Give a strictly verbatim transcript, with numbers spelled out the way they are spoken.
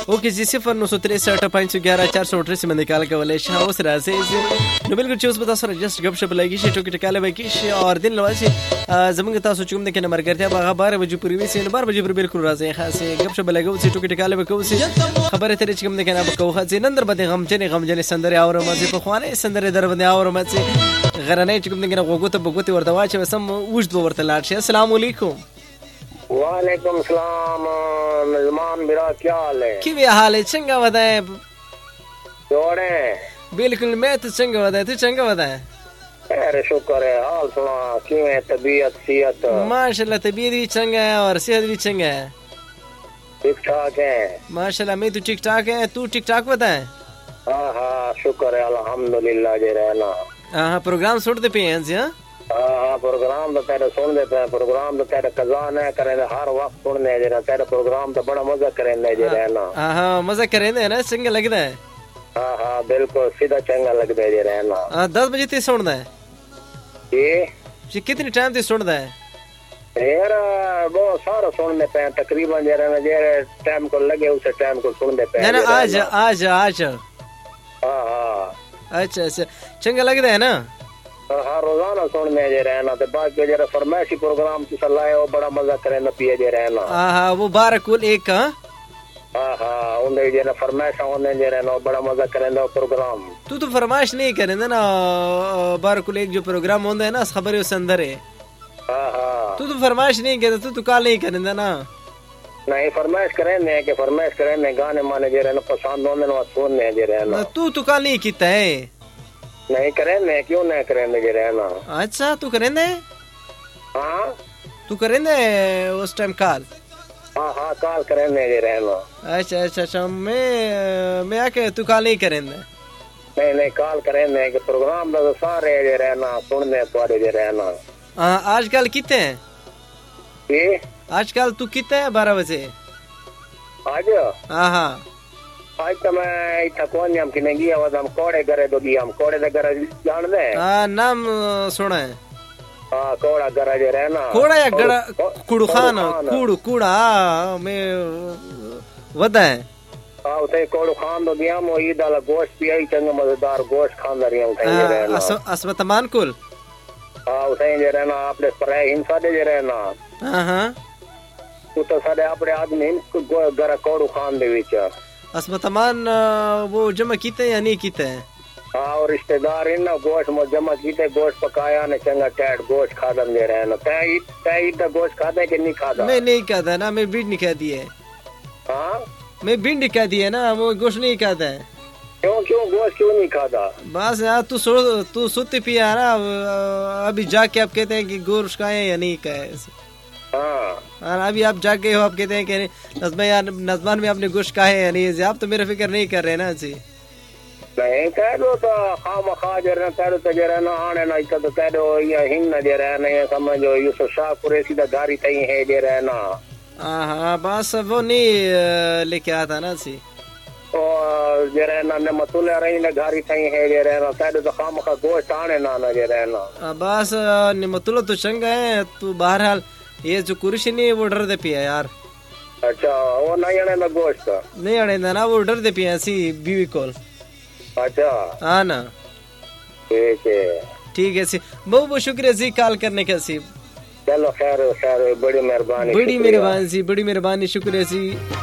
Okay جی صفر نو سو تریسٹھ پانچ سو گیارہ چار سو اٹھاسی میں نکال کے والے شاہ اس راسے نو بالکل چوز بتا سر جسٹ گپ شپ لگی شی ٹوکی ٹکالے بکی شی اور دن لواسی زمین کا تاسو چوم دکھنے مر کرتے ہیں بارہ بجے پوری وی سی بارہ بجے پر بالکل راسے خاصے گپ شپ لگو سی ٹوکی ٹکالے بکو سی خبر تیرے چکم دکھنا بکو خاصے نندر بدے غم جنے غم جنے سندر اور مزے پخوانے سندر در بدے اور مزے غرنے چکم دکھنا غوغوت بغوت ورته واچ سم وجد ورته لاړ شي. السلام علیکم. وعلیکم السلام مزمان میرا کیا حال ہے؟ کی حال ہے؟ چنگا بتائیں. جوڑے بالکل میں تو چنگا بتائیں. تو چنگا بتائیں. خیر شکر ہے. حال سنا کیوں ہے؟ طبیعت صحت ماشاءاللہ طبیعت بھی چنگا ہے اور صحت بھی چنگا ہے. ٹھیک ٹھاک ہے ماشاءاللہ. میں تو ٹھیک ٹھاک ہے. تو ٹھیک ٹھاک بتائیں. ہاں ہاں شکر ہے الحمدللہ جی رہنا. ہاں پروگرام سنتے پہ ہیں جی. ہاں ہاں پروگرام تو تیرے سن دیتے ہیں. پروگرام تو تیرے قضا نہ کریں ہر وقت سننے جی رہنا. تیرے پروگرام تو بڑا مزہ کریں جی رہنا. ہاں ہاں مزہ کریں نا. چنگا لگتا ہے. ہاں ہاں بالکل سیدھا چنگا لگتا ہے جی رہنا. دس بجے تے سنتا ہے جی. کتنی ٹائم تے سنتا ہے یار؟ بہت سارا سننے پہ تقریباً جی رہنا. جی ٹائم کو لگے اسے ٹائم کو سننے پہ. آج آج آج ہاں ہاں اچھا اچھا چنگا لگتا ہے نا. ہاں روزانہ سننے جی رہنا. تو باقی جرا فرمائشی پروگرام تو لائے وہ بڑا مزہ کریں پیے جی رہنا. ہاں ہاں وہ بارہ کل ایک کا. ہاں ہاں انہیں جی فرمائش ہونے جی رہنا بڑا مزہ کریں پروگرام. تو تو فرمائش نہیں کریں نا. بارہ کل ایک جو پروگرام ہوتا ہے نا خبر اس اندر ہے. ہاں ہاں تو تو فرمائش نہیں کرتا. تو تو کال نہیں کریں نا. نہیں فرمائش کریں گے کہ فرمائش کریں گے گانے مانے جی رہنا پسند ہونے سننے جی رہنا. تو تو کال نہیں کیتا ہے. نہیں کریں گے کیوں نہیں کریں گے جی رہنا. اچھا تو کریں دے. ہاں تو کریں دے اس ٹائم کال. ہاں ہاں کال کریں گے جی رہنا. اچھا اچھا اچھا میں میں آ کے تو کال نہیں کریں دے. نہیں نہیں کال کریں گے کہ پروگرام تو سارے جی رہنا سننے تھوڑے جی رہنا. ہاں آج کل کتنے ہیں؟ جی آج کل تو کتنے ہیں بارہ بجے؟ آج ہاں ہاں آج تو میں اتنا کون ہم کی نہیں گیا ہم کوڑے گرے دو گیا. ہم کوڑے دے گرے جان دے. ہاں نام سنا ہے. ہاں کوڑا گرا جی رہنا. کوڑا یا گڑا کوڑو خان کوڑو کوڑا میں ودا ہے. ہاں اتنے کوڑو خان دو گیا. وہ عید والا گوشت پیا ہی چنگا مزیدار گوشت کھانا رہی ہوں. اسمت امان کل ہاں اتنے جی رہنا اپنے پرائے ہنسا دے جی رہنا. ہاں ہاں تو تو سارے اپنے آدمی گرا کوڑو خان دے وچ. اسمت امان وہ جمع کیتے یا نہیں کیتے ہیں؟ ہاں اور رشتہ دار ان گوشت مو جمع کیتے گوشت پکایا نے چنگا ٹیٹ گوشت کھادا دے رہنا. تے تے دا گوشت کھادا کہ نہیں کھادا؟ میں نہیں کھاتا نا. میں بیڑ نہیں کھاتی ہے. ہاں میں بیڑ نہیں کھاتی ہے نا. وہ گوشت نہیں کھاتا ہے. کیوں کیوں گوشت کیوں نہیں کھاتا؟ بس یار تو سو تو سوتے پیا نا. ابھی جا کے آپ کہتے ہیں کہ گوشت کھائے یا نہیں کھائے. ہاں ابھی آپ جا کے ہو آپ کہتے ہیں کہ نظمہ یار نظمان میں آپ نے گوشت کھائے یا نہیں. آپ تو میرا فکر نہیں کر رہے نا جی. نہیں کہہ دو تو خواہ مخواہ جو رہنا کہہ دو تو جو رہنا آنے نا تو کہہ دو یہ ہنگ نہ جو رہنا یہ سمجھو یوسف شاہ قریشی دا گاری تھی ہے جو رہنا. ہاں ہاں بس وہ نہیں لے کے آتا نا سی. اور جو رہنا نعمت اللہ رہی نے گاری تھی ہے جو رہنا کہہ دو تو خواہ مخواہ گوشت آنے نا نا جو رہنا. بس نعمت اللہ تو چنگا ہے. تو بہرحال یہ جو قریشی نہیں وہ ڈر دے پیا یار. اچھا وہ نہیں آنے نا گوشت نہیں آنے نا. وہ ڈر دے پیا سی بیوی کول. اچھا ہاں نا ٹھیک ہے ٹھیک ہے سی. بہت بہت شکریہ سی کال کرنے کا سی. چلو خیر خیر بڑی مہربانی. بڑی مہربانی سی بڑی مہربانی شکریہ سی.